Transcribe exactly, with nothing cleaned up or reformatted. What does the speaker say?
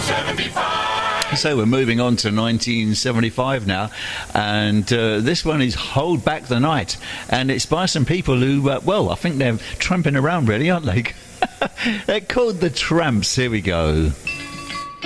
So we're moving on to nineteen seventy-five now, and uh, this one is Hold Back the Night, and it's by some people who, uh, well, I think they're tramping around really, aren't they? They're called the Tramps. Here we go.